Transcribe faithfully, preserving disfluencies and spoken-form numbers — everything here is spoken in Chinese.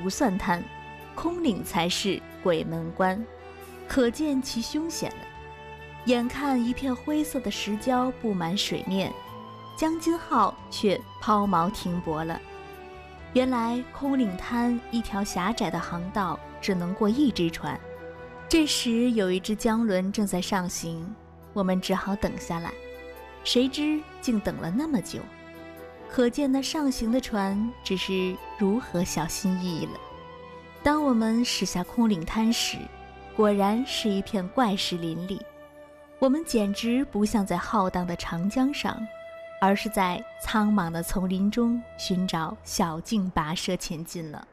不算滩，空岭才是鬼门关，可见其凶险了。眼看一片灰色的石礁布满水面，江津号却抛锚停泊了。原来空岭滩一条狭窄的航道只能过一只船，这时有一只江轮正在上行，我们只好等下来，谁知竟等了那么久，可见那上行的船只是如何小心翼翼了。当我们驶下空岭滩时，果然是一片怪石林立，我们简直不像在浩荡的长江上，而是在苍茫的丛林中寻找小径跋涉前进了。